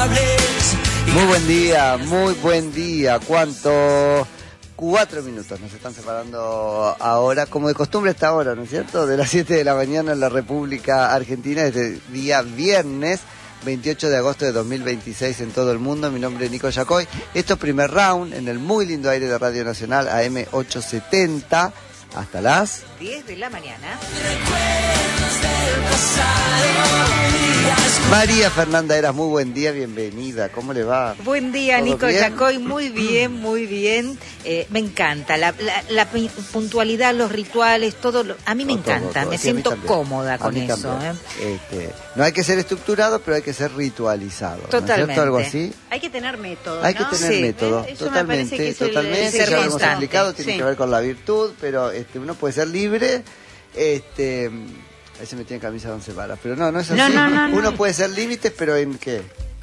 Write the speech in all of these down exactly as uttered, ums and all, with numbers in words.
Muy buen día, muy buen día. ¿Cuánto? Cuatro minutos nos están separando ahora, como de costumbre esta hora, ¿no es cierto? De las siete de la mañana en la República Argentina, desde día viernes veintiocho de agosto de dos mil veintiséis en todo el mundo. Mi nombre es Nico Yacoy. Esto es Primer Round en el muy lindo aire de Radio Nacional A M ochocientos setenta hasta las diez de la mañana. María Fernanda Eras, muy buen día, bienvenida. ¿Cómo le va? Buen día, Nico Yacoy, muy bien, muy bien. Eh, me encanta la, la, la puntualidad, los rituales, todo. Lo, a mí me encanta, todo, todo. me sí, siento cómoda con eso. ¿eh? Este, no hay que ser estructurado, pero hay que ser ritualizado. Totalmente. ¿No es cierto? Algo así. Hay que tener método. Hay ¿no? que tener sí. método, Eso totalmente, que es totalmente. El, el ya lo hemos explicado, tiene sí. que ver con la virtud, pero este, uno puede ser libre. Este, ahí se metía en camisa de once varas, pero no, no es así. No, no, no, uno no. puede ser límites, pero ¿en qué?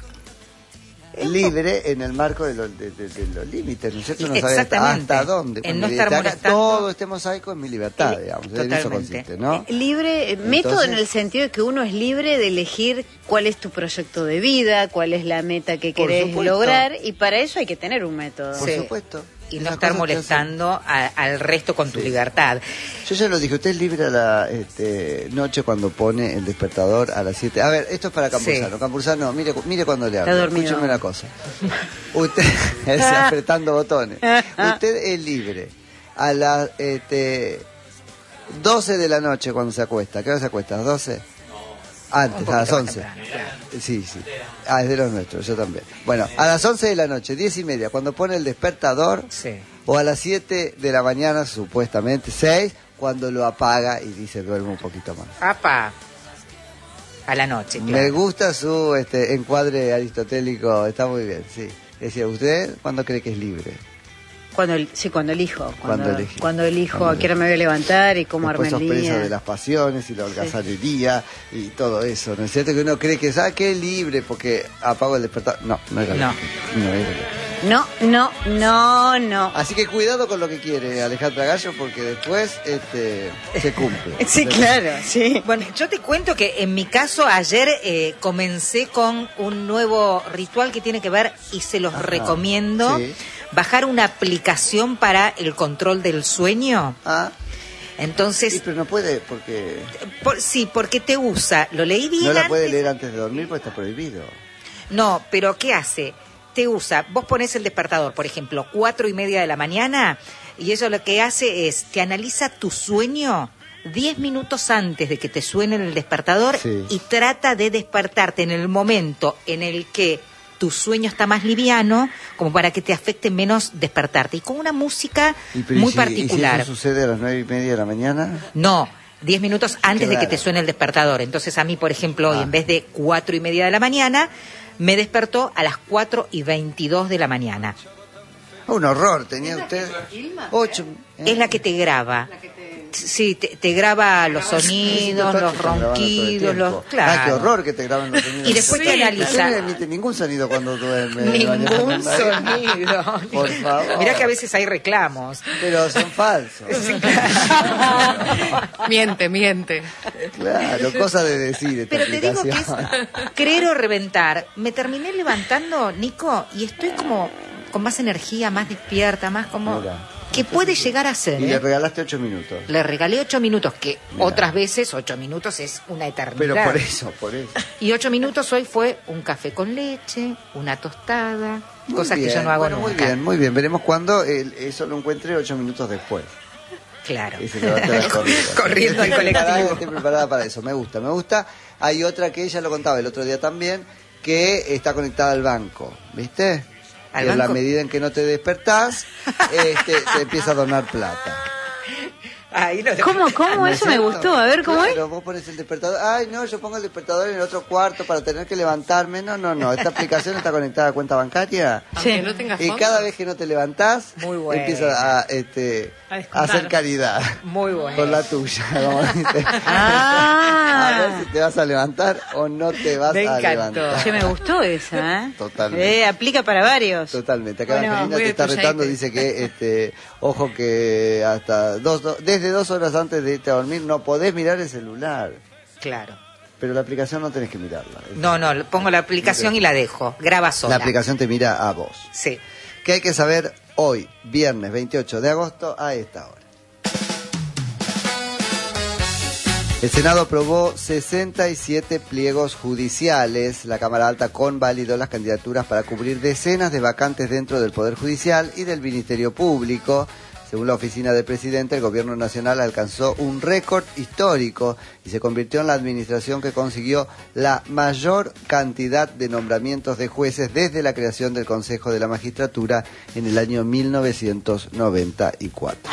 Libre en el marco de los, de, de, de los límites, ¿no es cierto? No sabe hasta, hasta dónde. En no estar molestando. Todo este mosaico es mi libertad, digamos. En eso consiste, ¿no? Libre, Entonces, método en el sentido de que uno es libre de elegir cuál es tu proyecto de vida, cuál es la meta que querés supuesto. lograr, y para eso hay que tener un método. Por Sí. supuesto. Y no Esas estar cosas molestando a, al resto con tu Sí. libertad. Yo ya lo dije, usted es libre a la este, noche cuando pone el despertador a las siete. A ver, esto es para Campuzano. Sí. Campuzano, mire, mire cuando le hablo. Está dormido. Escúcheme una cosa. Usted, es apretando botones. Usted es libre a las este, doce de la noche cuando se acuesta. ¿Qué hora se acuesta? ¿A las doce? Antes, a las once. Sí, sí. Ah, es de los nuestros, yo también. Bueno, a las once de la noche, diez y media, cuando pone el despertador, Sí. o a las siete de la mañana, supuestamente seis, cuando lo apaga y dice duerme un poquito más. Apa. A la noche, claro. Me gusta su este encuadre aristotélico, está muy bien, sí. Decía, ¿usted cuándo cree que es libre? Cuando, sí, cuando elijo. Cuando, Cuando elegí. cuando elijo Cuando a qué hora me voy a levantar y cómo armar Después el sos presa día. de las pasiones y la holgazanería y todo eso, ¿no es cierto? Que uno cree que, ¿sabe qué? Es libre porque apago el despertador. No, no es No. libre. No es libre. No, no, no, no. Así que cuidado con lo que quiere Alejandra Gallo porque después este se cumple. Sí, claro, sí. Bueno, yo te cuento que en mi caso ayer eh, comencé con un nuevo ritual que tiene que ver, y se los Ajá, recomiendo, sí. bajar una aplicación para el control del sueño. Ah, Entonces, sí, pero no puede porque por- sí, porque te usa, lo leí bien no la puede antes. leer antes de dormir porque está prohibido. No, pero ¿qué hace? Te usa, vos pones el despertador, por ejemplo, cuatro y media de la mañana, y eso lo que hace es, te analiza tu sueño diez minutos antes de que te suene el despertador, Sí. y trata de despertarte en el momento en el que tu sueño está más liviano, como para que te afecte menos despertarte, y con una música Y, pero, muy ¿y si- particular. ¿Y si eso sucede a las nueve y media de la mañana? No, diez minutos antes de que Claro. te suene el despertador. Entonces a mí, por ejemplo, hoy Ah. en vez de cuatro y media de la mañana, me despertó a las cuatro y veintidós de la mañana. Un horror, tenía usted ocho. ¿eh? Es la que te graba. Sí, te, te graba los sonidos, los ronquidos, los... Claro. Ah, qué horror que te graben los sonidos. Y después te Usted analiza. no emite ningún sonido cuando duerme. Ningún doña Fernanda. sonido. Por favor. Mirá que a veces hay reclamos. Pero son falsos. Miente, miente. Claro, cosa de decir esta Pero te digo que es aplicación. creer o reventar. Me terminé levantando, Nico, y estoy como con más energía, más despierta, más como... Mira. que puede llegar a ser. Y ¿eh? le regalaste ocho minutos. Le regalé ocho minutos, que Mira. otras veces ocho minutos es una eternidad. Pero por eso, por eso. Y ocho minutos hoy fue un café con leche, una tostada, Muy cosas bien, que yo no hago bueno, nunca. Muy bien, muy bien. Veremos cuándo el- eso lo encuentre ocho minutos después. Claro. Y se levanta la corrida. Corriendo al Estoy preparada, colectivo. Estoy preparada para eso, me gusta, me gusta. Hay otra que ella lo contaba el otro día también, que está conectada al banco, ¿viste? ¿Al Y en la banco? medida en que no te despertás, este, te empieza a donar plata. Ahí no te- ¿Cómo, cómo? ¿No es Eso me cierto? gustó. A ver, ¿cómo es? Claro, vos pones el despertador. Ay, no, yo pongo el despertador en el otro cuarto para tener que levantarme. No, no, no. Esta aplicación está conectada a cuenta bancaria. Aunque Sí. no tengas Y fondo. cada vez que no te levantás, Muy bueno. empieza a, este, A a descontar. hacer caridad. Muy bueno. Con la tuya, como dice. Ah. A ver si te vas a levantar o no te vas Me a encantó. levantar. Che, me gustó esa, ¿eh? Totalmente. Eh, aplica para varios. Totalmente. Acá Bueno, Angelina muy te está de retando, tuyete. dice que, este, ojo que hasta dos, do- desde dos horas antes de irte a dormir no podés mirar el celular. Claro. Pero la aplicación no tenés que mirarla. No, no, pongo la aplicación y la dejo. Graba sola. La aplicación te mira a vos. Sí. ¿Qué hay que saber hoy, viernes veintiocho de agosto, a esta hora? El Senado aprobó sesenta y siete pliegos judiciales. La Cámara Alta convalidó las candidaturas para cubrir decenas de vacantes dentro del Poder Judicial y del Ministerio Público. Según la oficina del presidente, el gobierno nacional alcanzó un récord histórico y se convirtió en la administración que consiguió la mayor cantidad de nombramientos de jueces desde la creación del Consejo de la Magistratura en el año mil novecientos noventa y cuatro.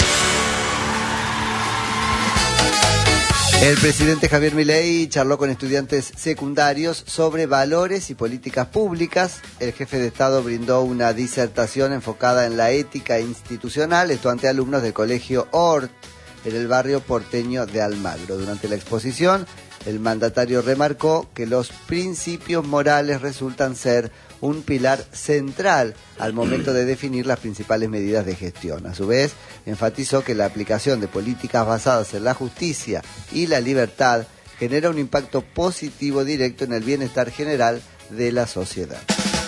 El presidente Javier Milei charló con estudiantes secundarios sobre valores y políticas públicas. El jefe de Estado brindó una disertación enfocada en la ética institucional, esto ante alumnos del colegio Hort, en el barrio porteño de Almagro. Durante la exposición, el mandatario remarcó que los principios morales resultan ser un pilar central al momento de definir las principales medidas de gestión. A su vez, enfatizó que la aplicación de políticas basadas en la justicia y la libertad genera un impacto positivo directo en el bienestar general de la sociedad.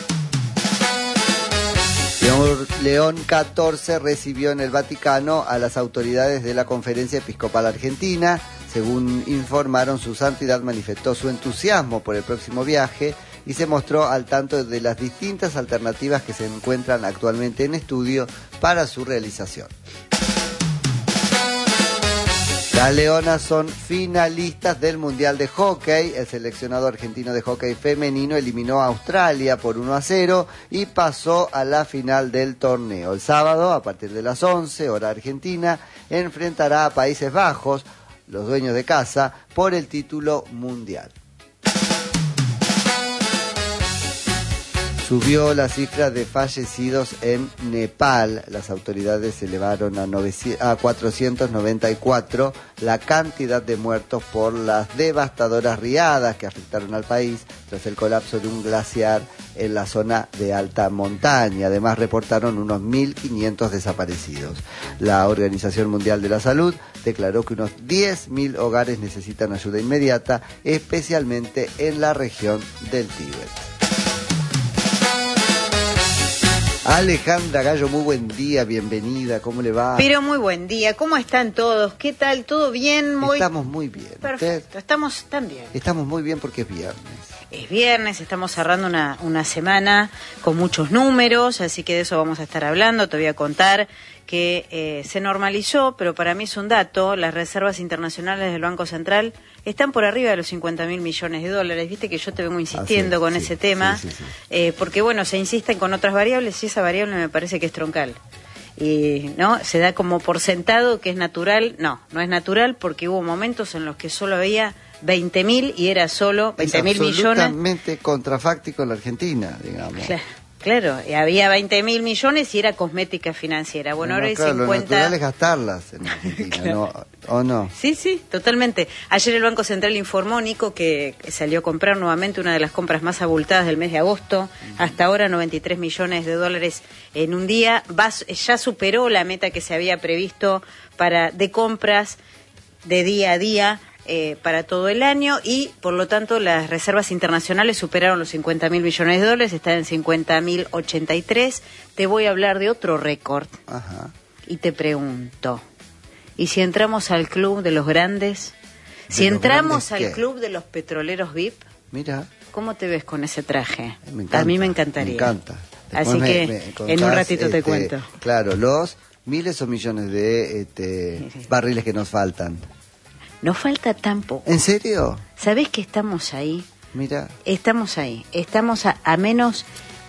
León catorce recibió en el Vaticano a las autoridades de la Conferencia Episcopal Argentina. Según informaron, su santidad manifestó su entusiasmo por el próximo viaje y se mostró al tanto de las distintas alternativas que se encuentran actualmente en estudio para su realización. Las Leonas son finalistas del Mundial de Hockey. El seleccionado argentino de hockey femenino eliminó a Australia por uno a cero y pasó a la final del torneo. El sábado, a partir de las once, hora argentina, enfrentará a Países Bajos, los dueños de casa, por el título mundial. Subió la cifra de fallecidos en Nepal. Las autoridades elevaron a cuatrocientos noventa y cuatro la cantidad de muertos por las devastadoras riadas que afectaron al país tras el colapso de un glaciar en la zona de alta montaña. Además, reportaron unos mil quinientos desaparecidos. La Organización Mundial de la Salud declaró que unos diez mil hogares necesitan ayuda inmediata, especialmente en la región del Tíbet. Alejandra Gallo, muy buen día, bienvenida, ¿cómo le va? Pero muy buen día, ¿cómo están todos? ¿Qué tal? ¿Todo bien? Muy... Estamos muy bien. Perfecto, ¿Usted? Estamos tan bien. Estamos muy bien porque es viernes. Es viernes, estamos cerrando una, una semana con muchos números, así que de eso vamos a estar hablando. Te voy a contar que eh, se normalizó, pero para mí es un dato, las reservas internacionales del Banco Central están por arriba de los cincuenta mil millones de dólares. Viste que yo te vengo insistiendo ah, sí, con sí, ese tema, sí, sí, sí. Eh, porque bueno, se insisten con otras variables y esa variable me parece que es troncal. Y no se da como por sentado que es natural. No, no es natural porque hubo momentos en los que solo había veinte mil y era solo veinte mil millones. Absolutamente contrafáctico en la Argentina, digamos. Claro, claro, y había veinte mil millones y era cosmética financiera. Bueno, no, ahora hay claro, cincuenta. Lo natural es gastarlas en Argentina, Claro. ¿no? ¿O no? Sí, sí, totalmente. Ayer el Banco Central informó, Nico, que salió a comprar nuevamente una de las compras más abultadas del mes de agosto. Uh-huh. Hasta ahora noventa y tres millones de dólares en un día. Va, ya superó la meta que se había previsto para de compras de día a día. Eh, para todo el año y por lo tanto las reservas internacionales superaron los cincuenta mil millones de dólares, están en cincuenta mil ochenta y tres. Te voy a hablar de otro récord. Ajá. Y te pregunto, ¿y si entramos al club de los grandes? ¿De Si los entramos grandes al qué? club de los petroleros V I P, Mira. ¿cómo te ves con ese traje? Me encanta, a mí me encantaría. Me encanta. Después Así me, que me contás, en un ratito te este, cuento. Claro, los miles o millones de este, barriles que nos faltan. No falta tampoco. ¿En serio? ¿Sabés que estamos ahí? Mira. Estamos ahí. Estamos a, a menos,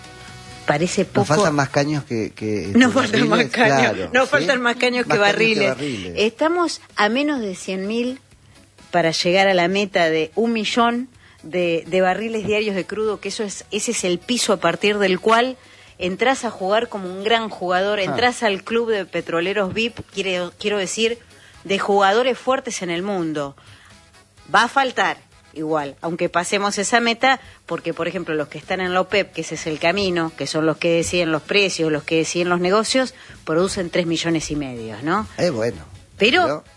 parece poco. Nos faltan más caños que, que no faltan más caños. Claro, no ¿sí? faltan más caños, más que, barriles. caños que barriles. Estamos a menos de cien mil para llegar a la meta de un millón de, de barriles diarios de crudo, que eso es, ese es el piso a partir del cual entras a jugar como un gran jugador, ah. entras al club de petroleros V I P, quiero, quiero decir, de jugadores fuertes en el mundo. Va a faltar igual, aunque pasemos esa meta, porque por ejemplo los que están en la OPEP, que ese es el camino, que son los que deciden los precios, los que deciden los negocios, producen tres millones y medio, ¿no? Es bueno. Pero,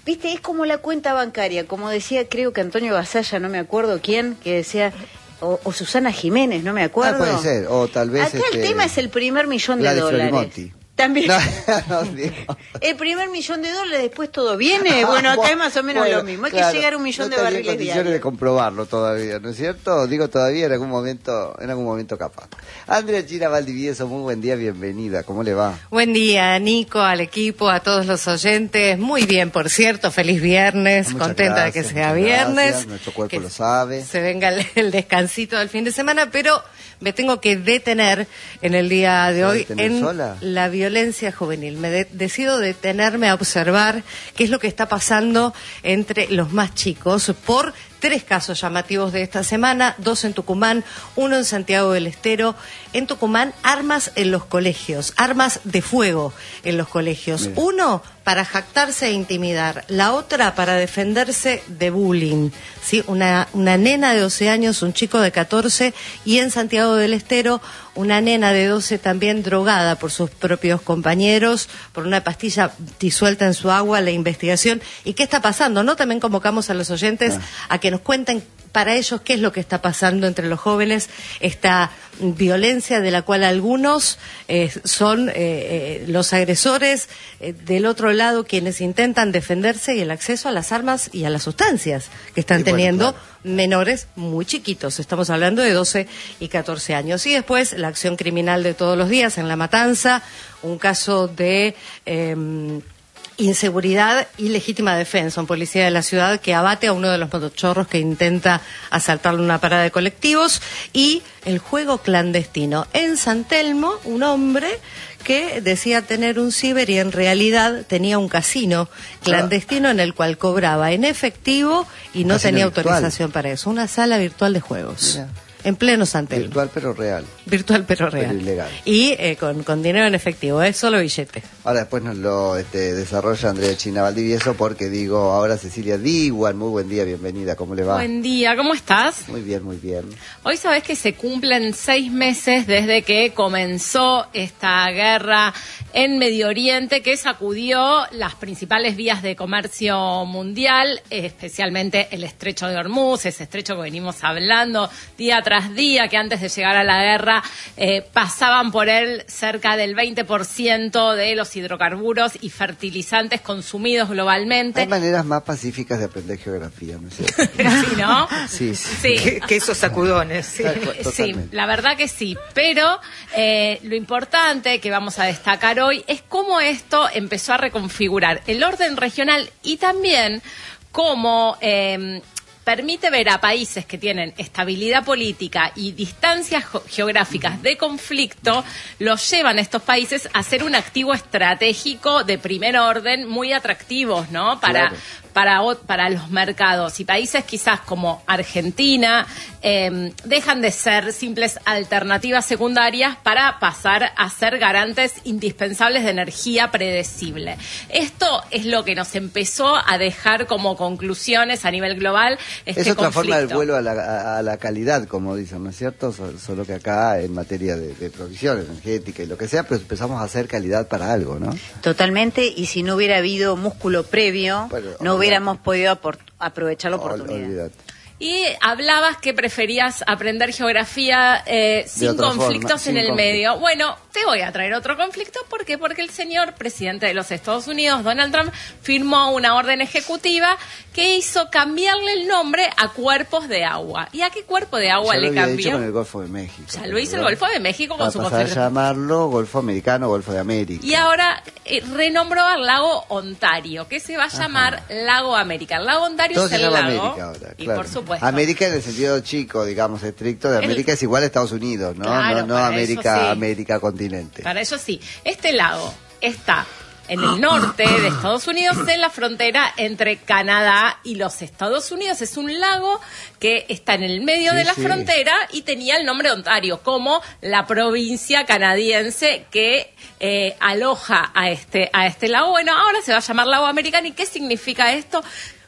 viste, es como la cuenta bancaria, como decía, creo que Antonio Basalla, no me acuerdo quién, que decía, o, o Susana Jiménez, no me acuerdo. Ah, puede ser, o tal vez... Acá este, el tema es el primer millón de Gladys dólares. Florimonti. También. No, no, digo. El primer millón de dólares, después todo viene. Bueno, acá es más o menos Bueno, lo mismo. Hay claro, que llegar a un millón no de estaría barriles en condiciones diarios. de comprobarlo todavía, ¿no es cierto? Digo todavía, en algún momento, en algún momento capaz. Andrea China Valdivieso, muy buen día, bienvenida. ¿Cómo le va? Buen día, Nico, al equipo, a todos los oyentes. Muy bien, por cierto, feliz viernes. Muchas Contenta gracias, de que sea muchas viernes. gracias, nuestro cuerpo que lo sabe. Se venga el, el descansito del fin de semana, pero me tengo que detener en el día de ¿Se va a hoy detener en sola? la violencia juvenil. Me de- decido detenerme a observar qué es lo que está pasando entre los más chicos por tres casos llamativos de esta semana, dos en Tucumán, uno en Santiago del Estero. En Tucumán, armas en los colegios, armas de fuego en los colegios. Mira. Uno para jactarse e intimidar, la otra para defenderse de bullying. ¿Sí? Una, una nena de doce años, un chico de catorce, y en Santiago del Estero, una nena de doce también drogada por sus propios compañeros, por una pastilla disuelta en su agua, la investigación. ¿Y qué está pasando? ¿No? También convocamos a los oyentes a que nos cuenten para ellos qué es lo que está pasando entre los jóvenes, esta violencia de la cual algunos eh, son eh, eh, los agresores, eh, del otro lado quienes intentan defenderse, y el acceso a las armas y a las sustancias que están Y bueno, teniendo claro. menores muy chiquitos, estamos hablando de doce y catorce años. Y después la acción criminal de todos los días en La Matanza, un caso de... Eh, inseguridad y legítima defensa, un policía de la ciudad que abate a uno de los motochorros que intenta asaltarle una parada de colectivos, y el juego clandestino. En San Telmo, un hombre que decía tener un ciber y en realidad tenía un casino clandestino en el cual cobraba en efectivo y no casino tenía virtual. autorización para eso. Una sala virtual de juegos. Mira. En pleno San Telmo. Virtual pero real. Virtual pero real. Pero ilegal. Y eh, con, con dinero en efectivo, es solo billete. Ahora después nos lo este, desarrolla Andrea China Valdivieso, porque digo, ahora Cecilia Diguan, muy buen día, bienvenida, ¿cómo le va? Buen día, ¿cómo estás? Muy bien, muy bien. Hoy sabés que se cumplen seis meses desde que comenzó esta guerra en Medio Oriente que sacudió las principales vías de comercio mundial, especialmente el estrecho de Hormuz, ese estrecho que venimos hablando día tras día, que antes de llegar a la guerra eh, pasaban por él cerca del veinte por ciento de los hidrocarburos y fertilizantes consumidos globalmente. Hay maneras más pacíficas de aprender geografía, ¿no es cierto? Sí, ¿no? Sí, sí. Sí. Que, que esos sacudones. Sí. Tal cual, Sí, totalmente. la verdad que sí, pero eh, lo importante que vamos a destacar hoy es cómo esto empezó a reconfigurar el orden regional y también cómo eh, permite ver a países que tienen estabilidad política y distancias geográficas de conflicto, los llevan estos países a ser un activo estratégico de primer orden muy atractivos, ¿no? Para, Claro. para, para los mercados. Y países quizás como Argentina eh, dejan de ser simples alternativas secundarias para pasar a ser garantes indispensables de energía predecible. Esto es lo que nos empezó a dejar como conclusiones a nivel global este Es otra forma del conflicto. vuelo a la, a- a la calidad, como dicen, ¿no es cierto? So- Solo que acá en materia de, de provisión energética y lo que sea, pero empezamos a hacer calidad para algo, ¿no? Totalmente, y si no hubiera habido músculo previo, Bueno, no olvidate. hubiéramos podido apor- aprovechar la Ol- oportunidad. olvídate. Y hablabas que preferías aprender geografía eh, sin otra conflictos forma, sin en el conflicto. medio. Bueno, te voy a traer otro conflicto. ¿Por qué? Porque el señor presidente de los Estados Unidos, Donald Trump, firmó una orden ejecutiva que hizo cambiarle el nombre a cuerpos de agua. ¿Y a qué cuerpo de agua Ya le lo había cambió? dicho con el Golfo de México. Ya lo hizo el ¿verdad? Golfo de México con Para su pasar a confederación. llamarlo Golfo Americano, Golfo de América. Y ahora eh, renombró al lago Ontario, que se va a llamar Lago América. El lago Ontario Todo es se el llama lago. América ahora, Y claro. por supuesto. América en el sentido chico, digamos, estricto de El- América es igual a Estados Unidos, ¿no? Claro, no no para América, eso sí. América continente. Para ello sí. Este lago está en el norte de Estados Unidos, en la frontera entre Canadá y los Estados Unidos. Es un lago que está en el medio Sí, de la sí. frontera y tenía el nombre de Ontario, como la provincia canadiense que eh, aloja a este, a este lago. Bueno, ahora se va a llamar Lago Americano. ¿Y qué significa esto?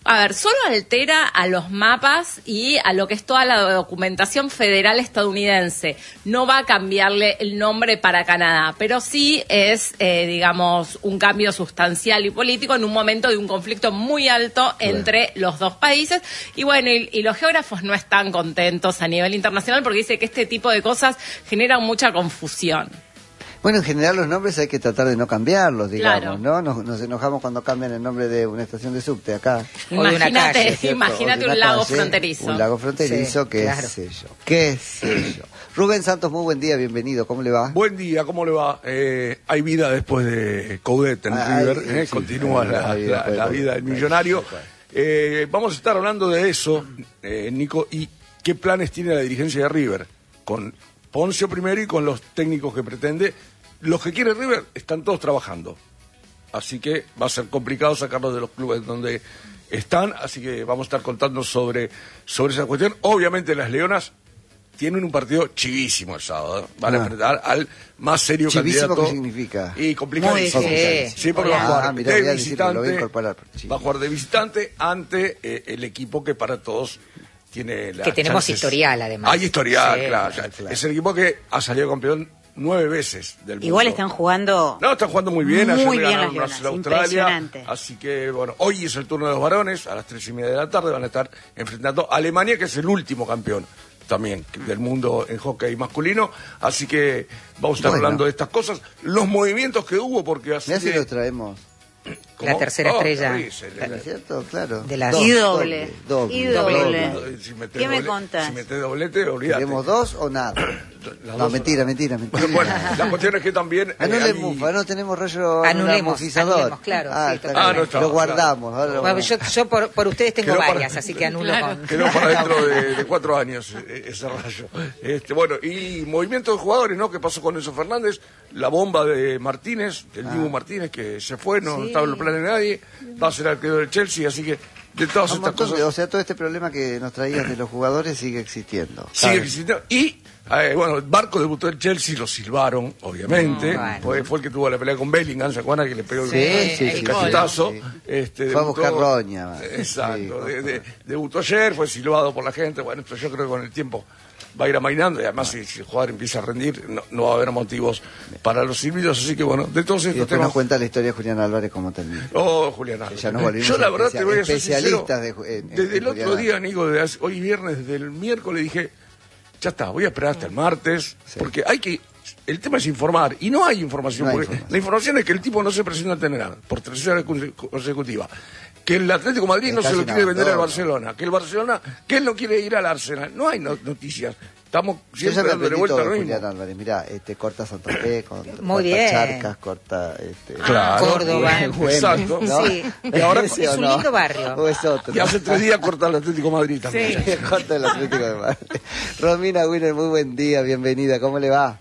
A ver, solo altera a los mapas y a lo que es toda la documentación federal estadounidense. No va a cambiarle el nombre para Canadá, pero sí es, eh, digamos, un cambio sustancial y político en un momento de un conflicto muy alto entre bueno. los dos países. Y bueno, y, y los geógrafos no están contentos a nivel internacional porque dice que este tipo de cosas generan mucha confusión. Bueno, en general los nombres hay que tratar de no cambiarlos, digamos, Claro. ¿no? Nos, nos enojamos cuando cambian el nombre de una estación de subte acá. Imagínate, ¿cierto? imagínate O de un una lago calle, fronterizo. Un lago fronterizo, Sí, qué claro. sé yo, qué sé yo. Rubén Santos, muy buen día, bienvenido, ¿cómo le va? Buen día, ¿cómo le va? Eh, hay vida después de Coudet en Ah, River, hay- eh, sí, continúa hay- la, hay vida la- después de la Coudet. vida del millonario. Sí, claro. Eh, vamos a estar hablando de eso, eh, Nico, y qué planes tiene la dirigencia de River, con Poncio primero y con los técnicos que pretende. Los que quiere River están todos trabajando, así que va a ser complicado sacarlos de los clubes donde están, así que vamos a estar contando sobre, sobre esa cuestión. Obviamente las Leonas tienen un partido chivísimo el sábado, ¿eh? Van Ah. a enfrentar al más serio ¿Chivísimo candidato. qué significa? Y complicadísimo. Muy bien. Sí, porque va a Ah, jugar mirá, de voy a decirlo, lo voy a visitante, incorporar. Sí. va a jugar de visitante ante eh, el equipo que para todos tiene la Que tenemos chances. historial, además. Hay historial, Sí, claro, claro, claro. Es el equipo que ha salido campeón nueve veces del mundo. Igual están jugando... No, están jugando muy bien. Ayer Muy le bien ganaron las a Leonas, Australia. impresionante. Así que, bueno, hoy es el turno de los varones. A las tres y media de la tarde van a estar enfrentando a Alemania, que es el último campeón también del mundo en hockey masculino. Así que vamos a estar Bueno. hablando de estas cosas. Los movimientos que hubo, porque así Mirá si que- los traemos. ¿Cómo? La tercera Oh, estrella. qué risa, le- ¿No es cierto? Claro. De las- Dos, Y doble, doble, y doble. doble. Si metés ¿Qué me doble- contás? Si metés doblete, olvídate. ¿Queremos dos o nada? Las No, dos mentira, son- mentira, mentira. Bueno, bueno, la cuestión es que también... eh, Anule hay- mufa, no tenemos rollo Anulemos, mufizador. anulemos, claro, Ah, sí, está totalmente. bien. Ah, no está, lo guardamos. ahora lo Bueno, guardamos. yo, yo por, por ustedes tengo Quedó para- varias, así que anulo Claro. con... Quedó para dentro de, de cuatro años eh, ese rayo. Este, bueno, y movimiento de jugadores, ¿no? ¿Qué pasó con Enzo Fernández? La bomba de Martínez, del Dibu Martínez, que se fue, no Sí. estaba en los planes de nadie. Va a ser arquero del Chelsea, así que de todas Un estas montón cosas de- o sea, todo este problema que nos traías de los jugadores sigue existiendo. sigue ¿sabes? existiendo. Y, eh, bueno, Barco debutó en Chelsea, lo silbaron, obviamente. Mm, bueno. fue, fue el que tuvo la pelea con Bellingham, ¿se acuerdan? Que le pegó el, Sí, sí, el sí, cachetazo. sí. Este, Fue a debutó- buscar roña, man. Exacto. Sí. de- de- debutó ayer, fue silbado por la gente. Bueno, esto yo creo que con el tiempo va a ir amainando. Y además, si, si el jugador empieza a rendir, no, no va a haber motivos para los silbidos. Así que, bueno, de todos Y estos después temas... nos cuenta la historia de Julián Álvarez cómo terminó. Oh, Julián Álvarez. Ya nos volvimos Yo la verdad especia- te voy a ser sincero, especialistas de ju- en- en desde el Julián otro día, Álvarez. Nico, desde hace- hoy viernes, desde el miércoles dije, ya está, voy a esperar hasta el martes, Sí. porque hay que... El tema es informar, y no hay información, No hay porque información. la información es que el tipo no se presenta ante nada, por tercera vez conse- consecutiva. Que el Atlético de Madrid no Está se lo sin quiere vender al abandono. Barcelona, que el Barcelona, que él no quiere ir al Arsenal. No hay no- noticias. Estamos Yo ya siempre me dándole aprendí vuelta todo a lo de mismo. Julián Álvarez. Mirá, este, corta Santa Fe, corta, Muy corta bien. Charcas, corta... Este, Claro. Córdoba. Güemes, Exacto. ¿no? Sí. Y ahora ¿Ese es o un no? lindo barrio. ¿O es otro? Y hace tres días corta el Atlético de Madrid también. Sí. Corta el Atlético de Madrid. Romina Winner, muy buen día, bienvenida. ¿Cómo le va?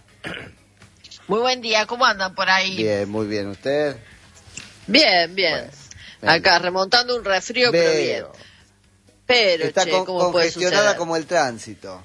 Muy buen día, ¿cómo andan por ahí? Bien, muy bien. ¿Usted? bien. bien. Bueno, Acá remontando un resfrío, pero bien. Veo. Pero, Está che, con- ¿cómo puede congestionada suceder? como el tránsito.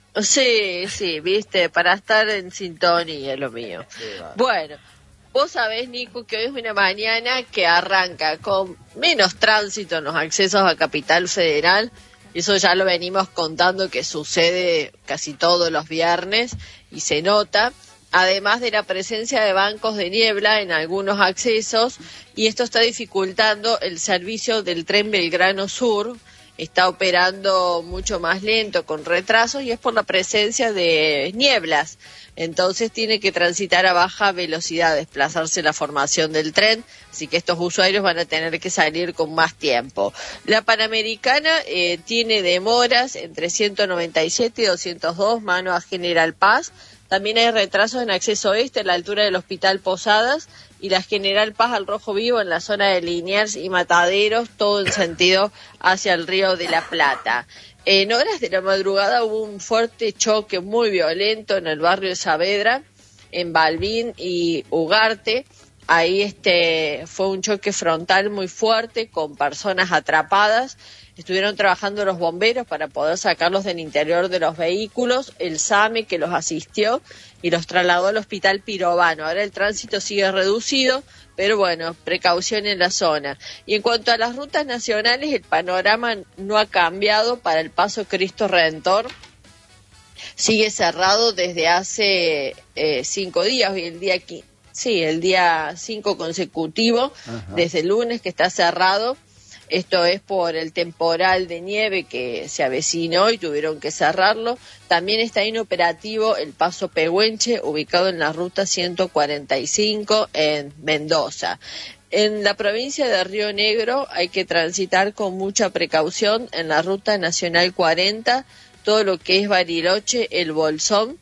Sí, sí, viste, para estar en sintonía es lo mío. Sí, va. Bueno, vos sabés, Nico, que hoy es una mañana que arranca con menos tránsito en los accesos a Capital Federal. Eso ya lo venimos contando que sucede casi todos los viernes y se nota. Además de la presencia de bancos de niebla en algunos accesos, y esto está dificultando el servicio del tren Belgrano Sur. Está operando mucho más lento, con retrasos, y es por la presencia de nieblas. Entonces tiene que transitar a baja velocidad, desplazarse la formación del tren, así que estos usuarios van a tener que salir con más tiempo. La Panamericana eh, tiene demoras entre ciento noventa y siete y doscientos dos, mano a General Paz. También hay retrasos en acceso oeste a la altura del Hospital Posadas, y la General Paz al Rojo Vivo en la zona de Liniers y Mataderos, todo en sentido hacia el Río de la Plata. En horas de la madrugada hubo un fuerte choque muy violento en el barrio de Saavedra, en Balbín y Ugarte. Ahí este fue un choque frontal muy fuerte con personas atrapadas. estuvieron trabajando los bomberos para poder sacarlos del interior de los vehículos, el SAME que los asistió y los trasladó al hospital Pirovano. Ahora el tránsito sigue reducido, pero bueno, precaución en la zona. Y en cuanto a las rutas nacionales, el panorama no ha cambiado para el paso Cristo Redentor. Sigue cerrado desde hace eh, cinco días, hoy el día quince. Sí, el día cinco consecutivo, Ajá. desde el lunes que está cerrado. Esto es por el temporal de nieve que se avecinó y tuvieron que cerrarlo. También está inoperativo el paso Pehuenche, ubicado en la ruta ciento cuarenta y cinco en Mendoza. En la provincia de Río Negro hay que transitar con mucha precaución en la ruta nacional cuarenta, todo lo que es Bariloche, El Bolsón.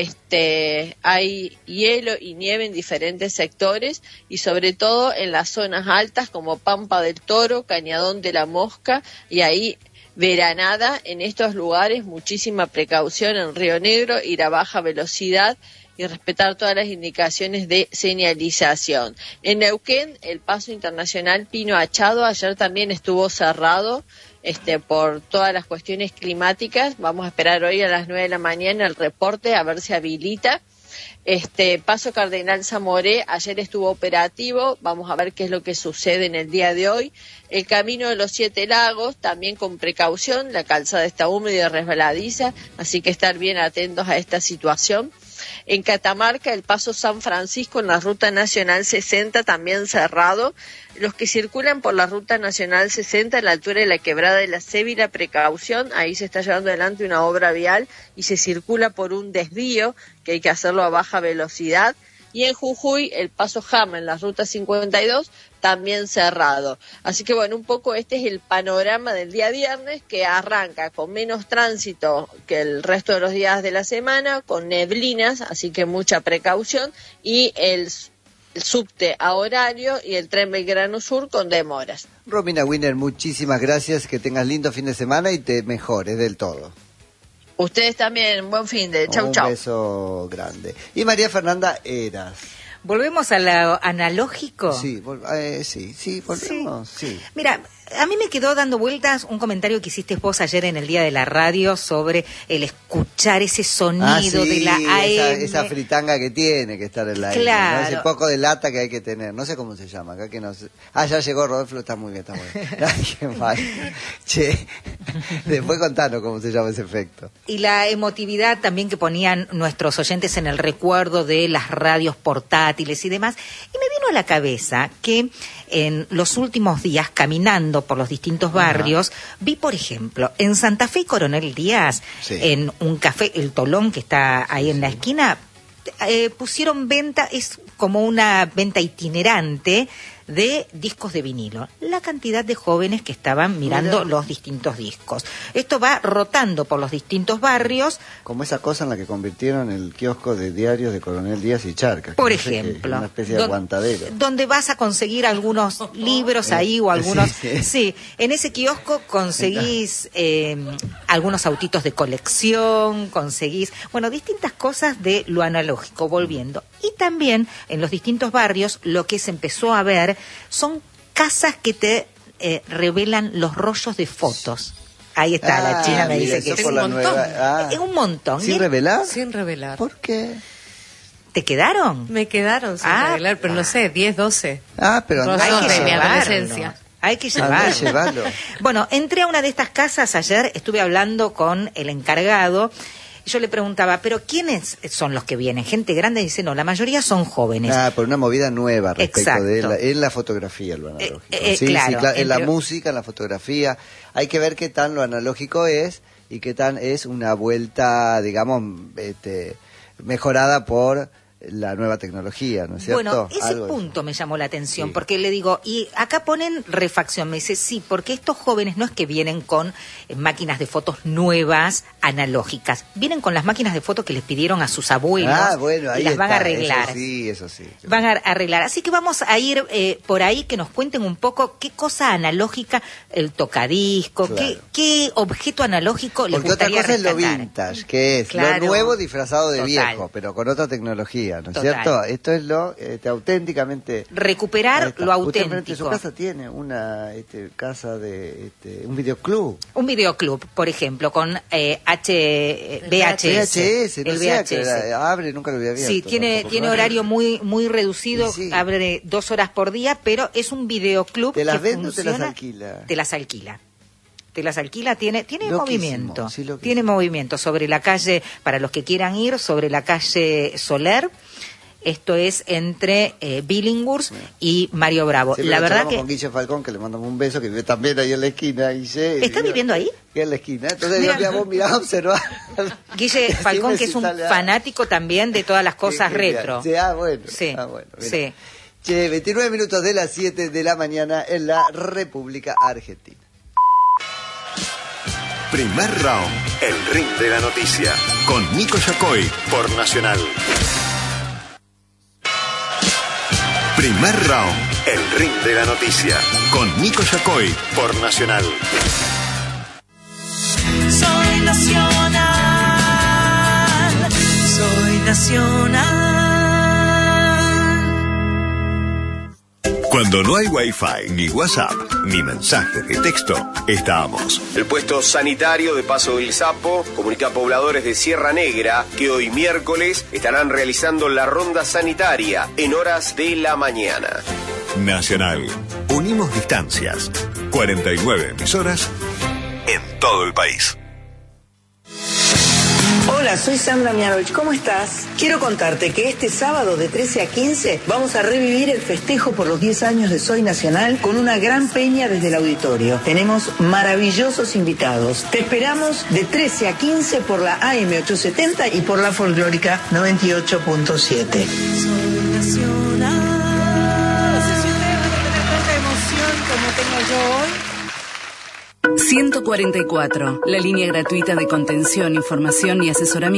Este, hay hielo y nieve en diferentes sectores y sobre todo en las zonas altas como Pampa del Toro, Cañadón de la Mosca y ahí veranada. En estos lugares muchísima precaución en Río Negro, ir a baja velocidad y respetar todas las indicaciones de señalización. En Neuquén, el paso internacional Pino Achado ayer también estuvo cerrado este, por todas las cuestiones climáticas. Vamos a esperar hoy a las nueve de la mañana el reporte a ver si habilita. Este paso Cardenal Zamoré ayer estuvo operativo, vamos a ver qué es lo que sucede en el día de hoy. El camino de los Siete Lagos también con precaución, la calzada está húmeda y resbaladiza, así que estar bien atentos a esta situación. En Catamarca, el paso San Francisco en la Ruta Nacional sesenta también cerrado. Los que circulan por la Ruta Nacional sesenta a la altura de la Quebrada de la Cébila, precaución, ahí se está llevando adelante una obra vial y se circula por un desvío que hay que hacerlo a baja velocidad. Y en Jujuy, el paso Jama en la Ruta cincuenta y dos también cerrado. Así que bueno, un poco este es el panorama del día viernes, que arranca con menos tránsito que el resto de los días de la semana, con neblinas, así que mucha precaución, y el, el subte a horario y el tren Belgrano Sur con demoras. Romina Wiener, muchísimas gracias, que tengas lindo fin de semana y te mejores del todo. Ustedes también, buen fin de chau, Un chau. Un beso grande. Y María Fernanda Eras. ¿Volvemos a lo analógico? Sí, vol eh, sí, sí, volvemos, sí. sí. Mira, a mí me quedó dando vueltas un comentario que hiciste vos ayer en el Día de la Radio sobre el escuchar ese sonido ah, sí, de la A M. Esa, esa fritanga que tiene que estar en la claro. A M, ¿no? Ese poco de lata que hay que tener. No sé cómo se llama, acá que no sé. Ah, ya llegó Rodolfo, está muy bien, está muy bien. Ay, qué mal. Che, después contanos cómo se llama ese efecto. Y la emotividad también que ponían nuestros oyentes en el recuerdo de las radios portátiles y demás. Y me vino a la cabeza que en los últimos días, caminando por los distintos barrios, Ajá. vi, por ejemplo, en Santa Fe y Coronel Díaz, sí. en un café, El Tolón, que está ahí sí. en la esquina, eh, pusieron venta, es como una venta itinerante de discos de vinilo. La cantidad de jóvenes que estaban mirando Mira. los distintos discos. Esto va rotando por los distintos barrios. Como esa cosa en la que convirtieron el kiosco de diarios de Coronel Díaz y Charcas. Por ejemplo. Una especie de aguantadero. Donde vas a conseguir algunos libros ahí o algunos... Sí, sí. sí, en ese kiosco conseguís eh, algunos autitos de colección, conseguís... Bueno, distintas cosas de lo analógico, volviendo. Y también en los distintos barrios lo que se empezó a ver son casas que te eh, revelan los rollos de fotos. Ahí está, ah, la China me mira, dice que es un montón. Nueva... Ah. Es un montón. ¿Sin revelar? Sin revelar. ¿Por qué? ¿Te quedaron? Me quedaron sin ah, revelar, pero no sé, diez, doce. Ah, pero no. Hay que de mi llevarlo. adolescencia. Hay que llevarlo. llevarlo. Bueno, entré a una de estas casas ayer, estuve hablando con el encargado. Yo le preguntaba, ¿pero quiénes son los que vienen? ¿Gente grande? Y dice, no, la mayoría son jóvenes. Ah, por una movida nueva respecto Exacto. de la, en la fotografía, lo analógico. Eh, eh, sí, claro, sí, claro, en entre... la música, en la fotografía. Hay que ver qué tan lo analógico es y qué tan es una vuelta, digamos, este, mejorada por la nueva tecnología, ¿no es cierto? Bueno, ese Algo punto me llamó la atención, sí. porque le digo, y acá ponen refacción, me dice, sí, porque estos jóvenes no es que vienen con eh, máquinas de fotos nuevas analógicas. Vienen con las máquinas de fotos que les pidieron a sus abuelos Ah, bueno, ahí y las está, van a arreglar. Eso sí, eso sí. Van a arreglar. Así que vamos a ir eh, por ahí, que nos cuenten un poco qué cosa analógica, el tocadisco, Claro. qué, qué objeto analógico les Porque otra gustaría cosa es lo rescatar. vintage, que es Claro. lo nuevo disfrazado de Total. viejo, pero con otra tecnología, ¿no es Total. cierto? Esto es lo este, auténticamente... Recuperar Ahí está. lo Usted frente a su auténtico. casa tiene una este, casa de este, un videoclub. Un videoclub, por ejemplo, con eh, H, V H S. V H S, no el sé, V H S. que era- abre, nunca lo había abierto. Sí, tiene, tampoco. tiene horario muy muy reducido, Y sí. abre dos horas por día, pero es un videoclub ¿Te las que vende o te las funciona- alquila? Te las alquila. Te las alquila, tiene, tiene Loquísimo, movimiento. sí, loquísimo. Tiene movimiento sobre la calle, para los que quieran ir, sobre la calle Soler. Esto es entre eh, Billinghurst y Mario Bravo. Siempre La lo verdad charlamos que... con Guille Falcón, que le mandamos un beso, que vive también ahí en la esquina. Guille, ¿Está y- viviendo ahí? Que en la esquina. Entonces, Mira. mira, vos mirá, observá. Guille Falcón, que es un Decime si sale- fanático también de todas las cosas Qué genial. retro. Sí, ah, bueno. Sí, Ah, bueno, mira. sí. Che, veintinueve minutos de las siete de la mañana en la República Argentina. Primer round, el ring de la noticia, con Nico Yacoy por Nacional. Primer round, el ring de la noticia, con Nico Yacoy por Nacional. Soy nacional, soy nacional. Cuando no hay Wi-Fi, ni WhatsApp, ni mensajes de texto, estamos. El puesto sanitario de Paso del Sapo comunica a pobladores de Sierra Negra que hoy miércoles estarán realizando la ronda sanitaria en horas de la mañana. Nacional. Unimos distancias. cuarenta y nueve emisoras en todo el país. Hola, soy Sandra Mianovich, ¿cómo estás? Quiero contarte que este sábado de trece a quince vamos a revivir el festejo por los diez años de Soy Nacional con una gran peña desde el auditorio. Tenemos maravillosos invitados. Te esperamos de trece a quince por la A M ochocientos setenta y por la folclórica noventa y ocho punto siete. Soy nacional. No sé si ustedes van a tener tanta emoción como tengo yo hoy. ciento cuarenta y cuatro, la línea gratuita de contención, información y asesoramiento.